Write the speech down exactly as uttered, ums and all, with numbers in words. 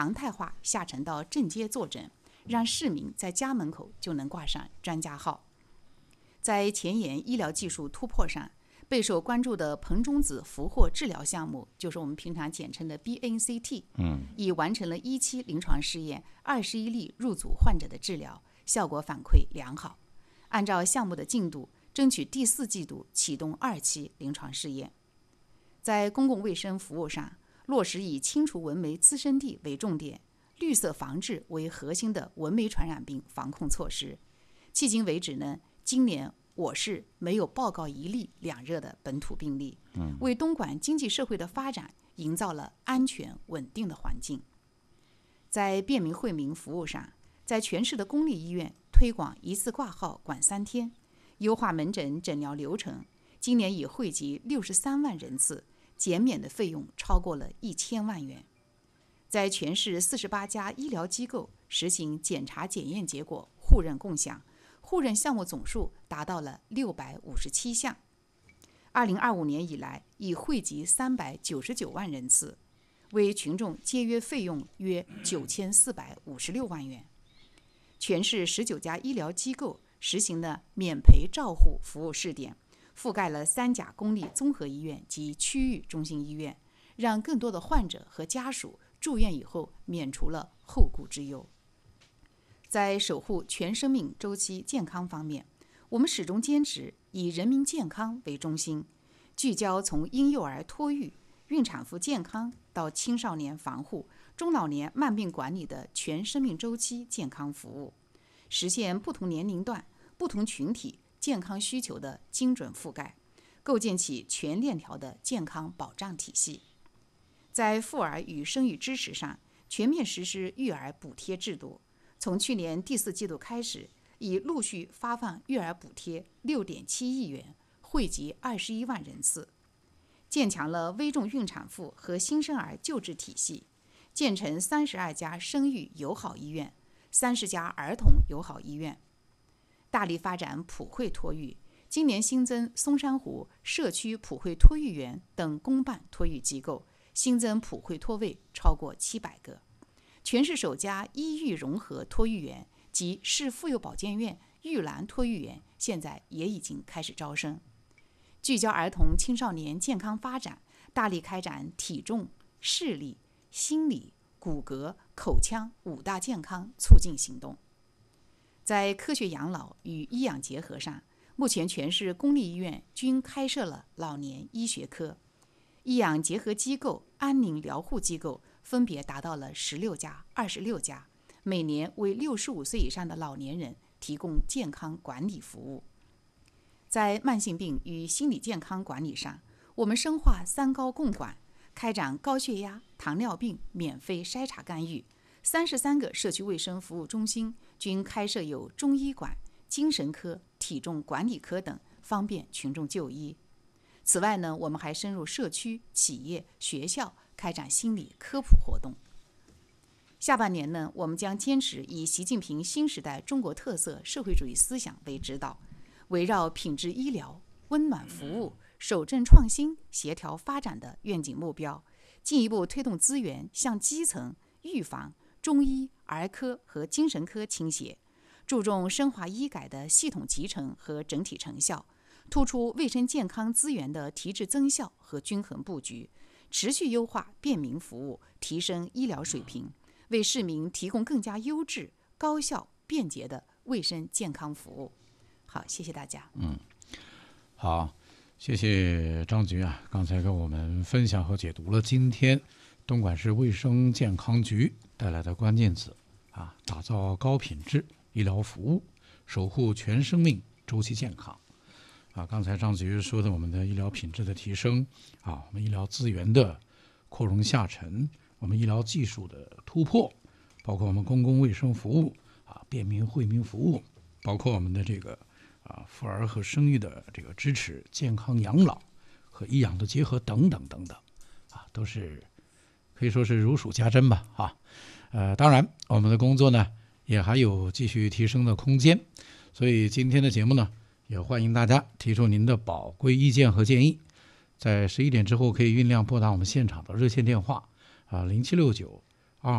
常态化下沉到镇街坐诊，让市民在家门口就能挂上专家号。在前沿医疗技术突破上，备受关注的盆中子俘获治疗项目，就是我们平常简称的 B N C T， 嗯， 已完成了一期临床试验，二十一例入组患者的治疗，效果反馈良好。按照项目的进度，争取第四季度启动二期临床试验。在公共卫生服务上，落实以清除蚊媒滋生地为重点，绿色防治为核心的蚊媒传染病防控措施。迄今为止呢，今年我市没有报告一例两热的本土病例，为东莞经济社会的发展营造了安全稳定的环境。在便民惠民服务上，在全市的公立医院推广一次挂号管三天，优化门诊诊疗流程，今年已惠及六十三万人次，减免的费用超过了一千万元。在全市四十八家医疗机构实行检查检验结果互认共享，互认项目总数达到了六百五十七项。二零二五年以来，已惠及三百九十九万人次，为群众节约费用约九千四百五十六万元。全市十九家医疗机构实行了免赔照护服务试点，覆盖了三甲公立综合医院及区域中心医院，让更多的患者和家属住院以后免除了后顾之忧。在守护全生命周期健康方面，我们始终坚持以人民健康为中心，聚焦从婴幼儿托育、孕产妇健康到青少年防护、中老年慢病管理的全生命周期健康服务，实现不同年龄段、不同群体健康需求的精准覆盖，构建起全链条的健康保障体系。在妇儿与生育支持上，全面实施育儿补贴制度，从去年第四季度开始，已陆续发放育儿补贴六点七亿元，惠及二十一万人次，建强了危重孕产妇和新生儿救治体系，建成三十二家生育友好医院、三十家儿童友好医院，大力发展普惠托育。今年新增松山湖社区普惠托育园等公办托育机构，新增普惠托位超过七百个。全市首家医育融合托育园及市妇幼保健院育兰托育园现在也已经开始招生。聚焦儿童青少年健康发展，大力开展体重、视力、心理、骨骼、口腔五大健康促进行动。在科学养老与医养结合上，目前全市公立医院均开设了老年医学科，医养结合机构、安宁疗护机构分别达到了十六家、二十六家，每年为六十五岁以上的老年人提供健康管理服务。在慢性病与心理健康管理上，我们深化三高共管，开展高血压、糖尿病免费筛查干预。三十三个社区卫生服务中心均开设有中医馆、精神科、体重管理科等，方便群众就医。此外呢，我们还深入社区、企业、学校，开展心理科普活动。下半年呢，我们将坚持以习近平新时代中国特色社会主义思想为指导，围绕品质医疗、温暖服务、守正创新、协调发展的愿景目标，进一步推动资源向基层、预防、中医、儿科和精神科倾斜，注重深化医改的系统集成和整体成效，突出卫生健康资源的提质增效和均衡布局，持续优化便民服务，提升医疗水平，为市民提供更加优质、高效、便捷的卫生健康服务。好，谢谢大家。 嗯，好，谢谢张局啊，刚才给我们分享和解读了今天东莞市卫生健康局带来的关键词啊，打造高品质医疗服务，守护全生命周期健康。啊，刚才张局说的我们的医疗品质的提升啊，我们医疗资源的扩容下沉，我们医疗技术的突破，包括我们公共卫生服务啊，便民惠民服务，包括我们的这个啊妇儿和生育的这个支持、健康养老和医养的结合等等等等啊，都是可以说是如数家珍吧啊。呃，当然我们的工作呢也还有继续提升的空间，所以今天的节目呢，也欢迎大家提出您的宝贵意见和建议，在十一点之后可以酝酿拨打我们现场的热线电话啊，零七六九